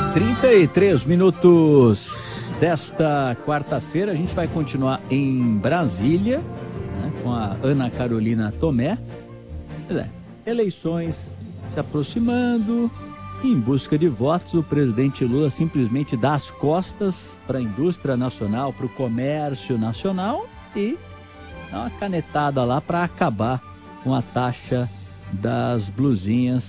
33 minutos desta quarta-feira. A gente vai continuar em Brasília, né, com a Ana Carolina Tomé. Eleições se aproximando, em busca de votos, o presidente Lula simplesmente dá as costas para a indústria nacional, para o comércio nacional e dá uma canetada lá para acabar com a taxa das blusinhas.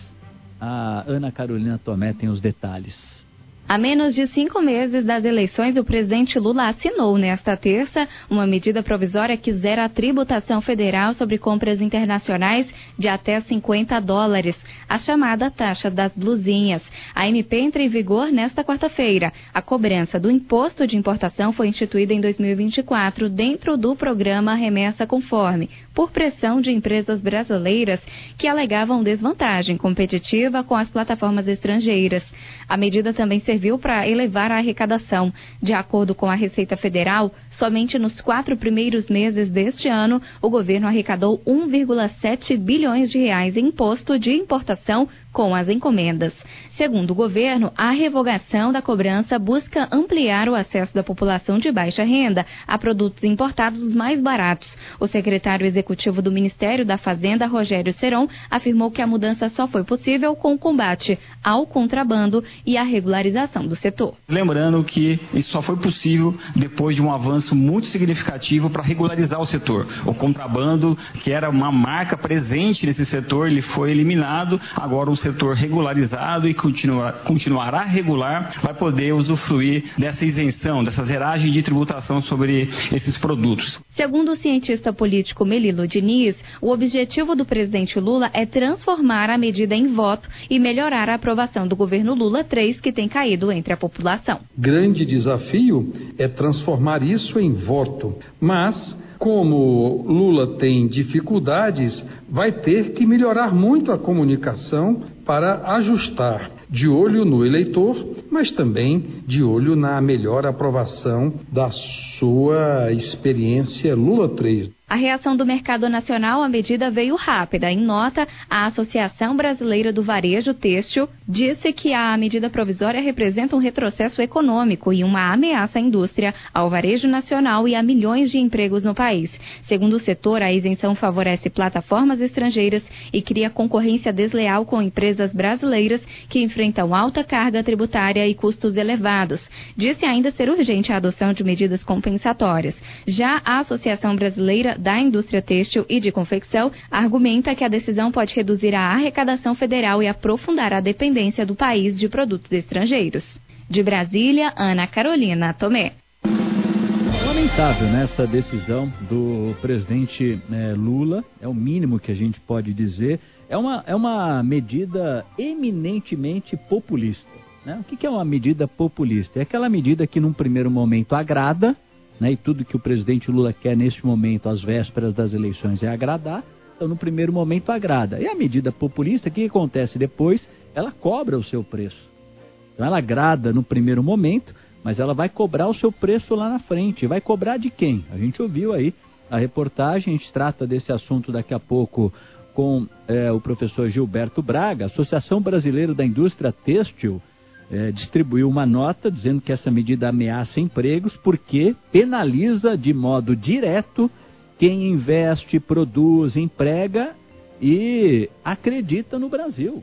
A Ana Carolina Tomé tem os detalhes. A menos de 5 meses das eleições, o presidente Lula assinou nesta terça uma medida provisória que zera a tributação federal sobre compras internacionais de até $50, a chamada taxa das blusinhas. A MP entra em vigor nesta quarta-feira. A cobrança do imposto de importação foi instituída em 2024 dentro do programa Remessa Conforme, por pressão de empresas brasileiras que alegavam desvantagem competitiva com as plataformas estrangeiras. A medida também serviu para elevar a arrecadação. De acordo com a Receita Federal, somente nos 4 primeiros meses deste ano, o governo arrecadou R$1,7 bilhões em imposto de importação com as encomendas. Segundo o governo, a revogação da cobrança busca ampliar o acesso da população de baixa renda a produtos importados mais baratos. O secretário executivo do Ministério da Fazenda, Rogério Seron, afirmou que a mudança só foi possível com o combate ao contrabando e a regularização do setor. Lembrando que isso só foi possível depois de um avanço muito significativo para regularizar o setor. O contrabando, que era uma marca presente nesse setor, ele foi eliminado. Agora o setor regularizado e continuará regular vai poder usufruir dessa isenção, dessa zeragem de tributação sobre esses produtos. Segundo o cientista político Melilo Diniz, o objetivo do presidente Lula é transformar a medida em voto e melhorar a aprovação do governo Lula III, que tem caído entre a população. Grande desafio é transformar isso em voto, mas como Lula tem dificuldades, vai ter que melhorar muito a comunicação para ajustar, de olho no eleitor, mas também de olho na melhor aprovação da sua experiência Lula III. A reação do mercado nacional à medida veio rápida. Em nota, a Associação Brasileira do Varejo Têxtil disse que a medida provisória representa um retrocesso econômico e uma ameaça à indústria, ao varejo nacional e a milhões de empregos no país. Segundo o setor, a isenção favorece plataformas estrangeiras e cria concorrência desleal com empresas brasileiras que enfrentam alta carga tributária e custos elevados. Disse ainda ser urgente a adoção de medidas compensatórias. Já a Associação Brasileira da Indústria Têxtil e de Confecção argumenta que a decisão pode reduzir a arrecadação federal e aprofundar a dependência do país de produtos estrangeiros. De Brasília, Ana Carolina Tomé. Lamentável, né, essa decisão do presidente Lula, é o mínimo que a gente pode dizer. É uma medida eminentemente populista, né? O que é uma medida populista? É aquela medida que num primeiro momento agrada, né, e tudo que o presidente Lula quer neste momento, às vésperas das eleições, é agradar. Então, no primeiro momento, agrada. E a medida populista, o que acontece depois? Ela cobra o seu preço. Então, ela agrada no primeiro momento, mas ela vai cobrar o seu preço lá na frente. Vai cobrar de quem? A gente ouviu aí a reportagem, a gente trata desse assunto daqui a pouco com o professor Gilberto Braga. A Associação Brasileira da Indústria Têxtil distribuiu uma nota dizendo que essa medida ameaça empregos porque penaliza de modo direto quem investe, produz, emprega e acredita no Brasil.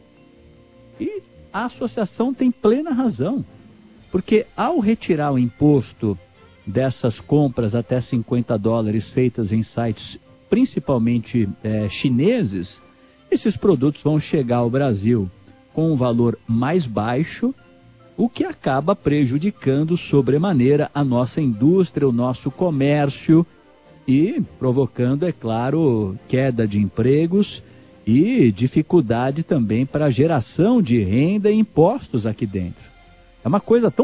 E a associação tem plena razão, porque ao retirar o imposto dessas compras até $50 feitas em sites principalmente chineses, esses produtos vão chegar ao Brasil com um valor mais baixo, o que acaba prejudicando sobremaneira a nossa indústria, o nosso comércio e provocando, é claro, queda de empregos e dificuldade também para a geração de renda e impostos aqui dentro. É uma coisa tão